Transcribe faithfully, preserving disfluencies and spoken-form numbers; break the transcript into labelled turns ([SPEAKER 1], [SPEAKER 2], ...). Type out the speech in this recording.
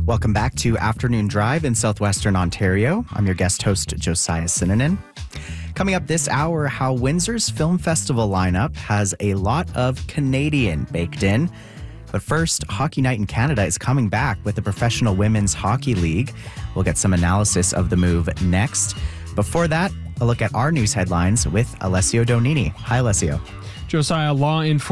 [SPEAKER 1] Welcome back to Afternoon Drive in Southwestern Ontario. I'm your guest host, Josiah Sinanen. Coming up this hour, how Windsor's Film Festival lineup has a lot of Canadian baked in. But first, Hockey Night in Canada is coming back with the Professional Women's Hockey League. We'll get some analysis of the move next. Before that, a look at our news headlines with Alessio Donini. Hi, Alessio.
[SPEAKER 2] Josiah, law enforcement